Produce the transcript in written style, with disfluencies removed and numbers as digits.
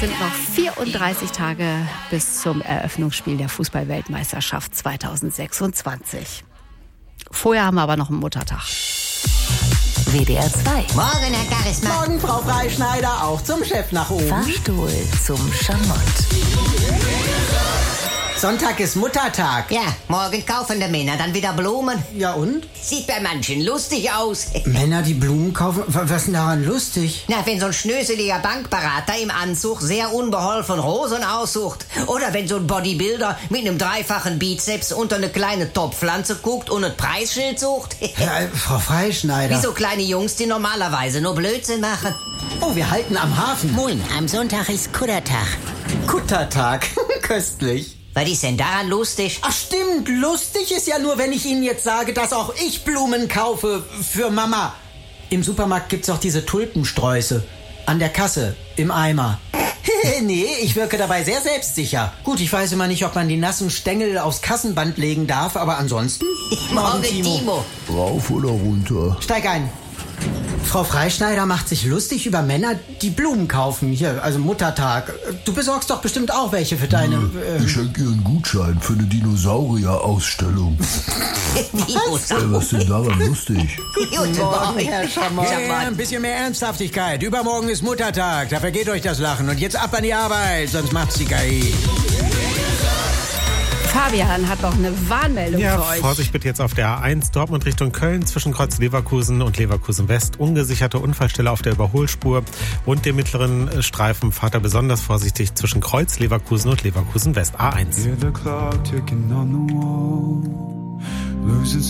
sind noch 34 Tage bis zum Eröffnungsspiel der Fußball-Weltmeisterschaft 2026. Vorher haben wir aber noch einen Muttertag. WDR 2. Morgen, Herr Charisma. Morgen, Frau Freischneider, auch zum Chef nach oben. Fahrstuhl zum Schamott. Sonntag ist Muttertag. Ja, morgen kaufen die Männer dann wieder Blumen. Ja und? Sieht bei manchen lustig aus. Männer, die Blumen kaufen? Was ist denn daran lustig? Na, wenn so ein schnöseliger Bankberater im Anzug sehr unbeholfen Rosen aussucht. Oder wenn so ein Bodybuilder mit einem dreifachen Bizeps unter eine kleine Topfpflanze guckt und ein Preisschild sucht. Frau Freischneider. Wie so kleine Jungs, die normalerweise nur Blödsinn machen. Oh, wir halten am Hafen. Moin, am Sonntag ist Kuttertag. Kuttertag. Köstlich. Was ist denn daran lustig? Ach stimmt, lustig ist ja nur, wenn ich Ihnen jetzt sage, dass auch ich Blumen kaufe für Mama. Im Supermarkt gibt's auch diese Tulpensträuße. An der Kasse, im Eimer. Nee, ich wirke dabei sehr selbstsicher. Gut, ich weiß immer nicht, ob man die nassen Stängel aufs Kassenband legen darf, aber ansonsten... Morgen, Timo. Rauf oder runter? Steig ein. Frau Freischneider macht sich lustig über Männer, die Blumen kaufen. Hier, also Muttertag. Du besorgst doch bestimmt auch welche für deine... Ich schenke ihr einen Gutschein für eine Dinosaurier-Ausstellung. Was ist denn daran lustig? Guten Morgen, Herr Schamott. Ja, ein bisschen mehr Ernsthaftigkeit. Übermorgen ist Muttertag. Da vergeht euch das Lachen. Und jetzt ab an die Arbeit, sonst macht's die KI. Fabian hat noch eine Warnmeldung Ja, für euch. Vorsicht bitte jetzt auf der A1 Dortmund Richtung Köln zwischen Kreuz Leverkusen und Leverkusen West. Ungesicherte Unfallstelle auf der Überholspur und dem mittleren Streifen. Fahrt da besonders vorsichtig zwischen Kreuz Leverkusen und Leverkusen West. A1. Hear the clock ticking on the wall, losing